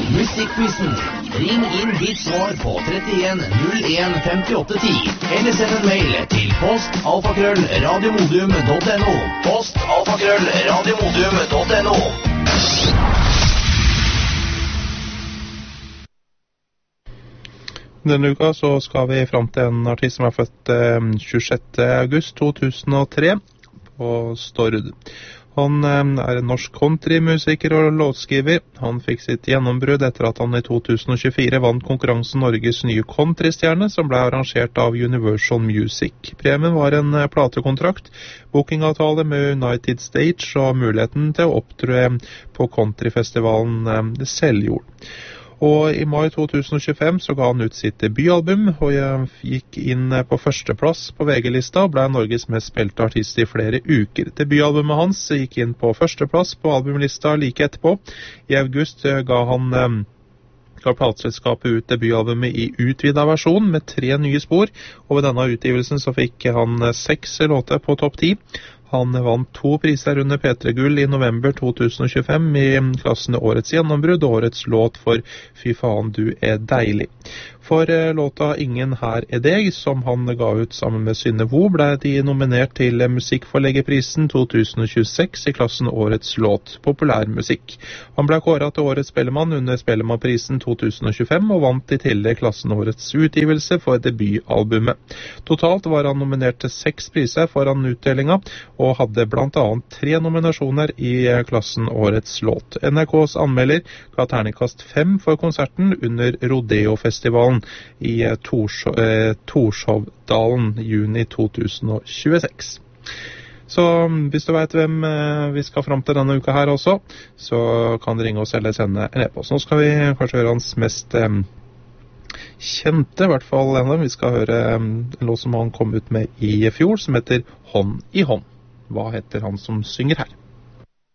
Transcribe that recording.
Musikkquizen. Ring inn ditt svar på 31 01 58 10. Eller send en mail til post@radiomodium.no. post@radiomodium.no. Denne uka så skal vi fram til en artist som er født 26. august 2003 på Stord. Han er en norsk countrymusiker og låtskriver. Han fikk sitt gjennombrudd etter at han i 2024 vant konkurransen Norges nye countrystjerne, som ble arrangert av Universal Music. Premien var en platekontrakt, bookingavtale med United Stage og muligheten til å opptre på countryfestivalen Seljord. Og i mai 2025 så ga han ut sitt debutalbum, og jeg gikk inn på førsteplass på VG-lista og ble Norges mest spilte artist i flere uker. Debutalbumet hans gikk inn på førsteplass på albumlista like etterpå. I august ga plateselskapet ut debutalbumet i utvidet versjon med 3 nye spor, og ved denne utgivelsen så fikk han 6 låter på topp 10. Han vant 2 priser under P3 Gull i november 2025 i klassene Årets gjennombrudd og Årets låt for Fy faen du er deilig. For låta Ingen her er deg, som han ga ut sammen med Synne Vo, ble de nominert til Musikkforleggerprisen 2026 i klassen Årets låt, populærmusikk. Han ble kåret til Årets Spellemann under Spellemannprisen 2025 og vant i tillegg klassen Årets utgivelse for debutalbumet. Totalt var han nominert til 6 priser foran utdelinga, og hadde blant annet 3 nominasjoner i klassen Årets låt. NRKs anmelder ga terningkast 5 for konserten under Rodeo-festivalen i Torshovdalen juni 2026. Så hvis du vet hvem vi skal fram til denne uka her også, så kan du ringe oss eller sende en e-post. Nå skal vi kanskje høre hans mest kjente, i hvert fall enda. Vi skal høre en låt som han kom ut med i fjor, som heter Hånd i hånd. Hva heter han som synger her?